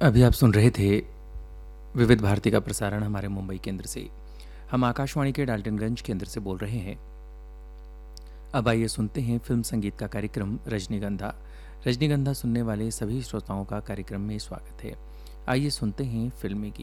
अभी आप सुन रहे थे विविध भारती का प्रसारण हमारे मुंबई केंद्र से। हम आकाशवाणी के डाल्टनगंज केंद्र से बोल रहे हैं। अब आइए सुनते हैं फिल्म संगीत का कार्यक्रम रजनीगंधा। रजनीगंधा सुनने वाले सभी श्रोताओं का कार्यक्रम में स्वागत है। आइए सुनते हैं फिल्मी गीत।